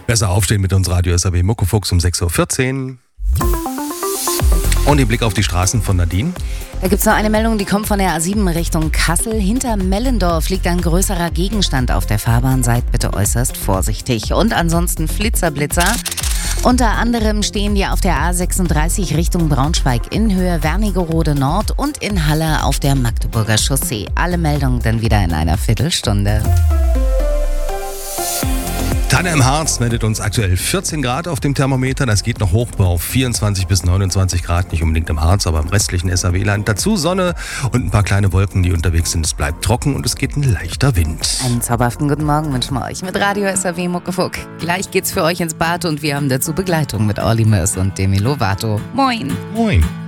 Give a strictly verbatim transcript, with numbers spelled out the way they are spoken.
Besser aufstehen mit uns Radio S R W Muckefuchs um sechs Uhr vierzehn. Und den Blick auf die Straßen von Nadine. Da gibt es noch eine Meldung, die kommt von der A sieben Richtung Kassel. Hinter Mellendorf liegt ein größerer Gegenstand auf der Fahrbahn. Seid bitte äußerst vorsichtig. Und ansonsten Flitzerblitzer. Unter anderem stehen die auf der A sechsunddreißig Richtung Braunschweig in Höhe Wernigerode Nord und in Halle auf der Magdeburger Chaussee. Alle Meldungen dann wieder in einer Viertelstunde. Tanne im Harz meldet uns aktuell vierzehn Grad auf dem Thermometer. Das geht noch hoch auf vierundzwanzig bis neunundzwanzig Grad, nicht unbedingt im Harz, aber im restlichen S R W-Land. Dazu Sonne und ein paar kleine Wolken, die unterwegs sind. Es bleibt trocken und es geht ein leichter Wind. Einen zauberhaften guten Morgen wünschen wir euch mit Radio S R W Muckefuck. Gleich geht's für euch ins Bad und wir haben dazu Begleitung mit Olli Mörs und Demi Lovato. Moin! Moin!